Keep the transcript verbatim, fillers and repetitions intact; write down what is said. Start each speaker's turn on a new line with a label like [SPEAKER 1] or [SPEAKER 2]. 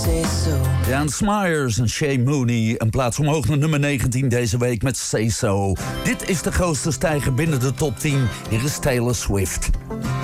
[SPEAKER 1] say so.
[SPEAKER 2] Jan Smyers en Shay Mooney. Een plaats omhoog naar nummer negentien deze week met Say So. Dit is de grootste stijger binnen de top tien. Hier is Taylor Swift.